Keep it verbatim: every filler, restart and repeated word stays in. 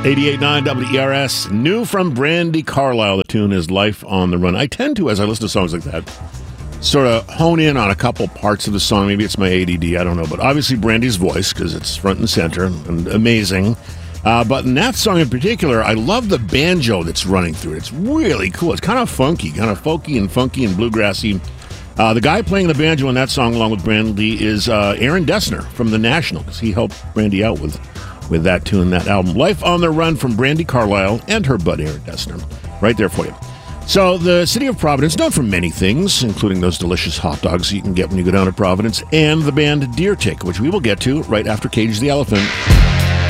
eighty-eight point nine W E R S, new from Brandi Carlile. The tune is Life on the Run. I tend to, as I listen to songs like that, sort of hone in on a couple parts of the song. Maybe it's my A D D, I don't know. But obviously Brandi's voice, because it's front and center and amazing. Uh, but in that song in particular, I love the banjo that's running through it. It's really cool. It's kind of funky, kind of folky and funky and bluegrassy. Uh, the guy playing the banjo in that song along with Brandi is uh, Aaron Dessner from The National, because he helped Brandi out with with that tune, that album. Life on the Run from Brandi Carlile and her bud Aaron Dessner. Right there for you. So the city of Providence, known for many things, including those delicious hot dogs you can get when you go down to Providence, and the band Deer Tick, which we will get to right after Cage the Elephant.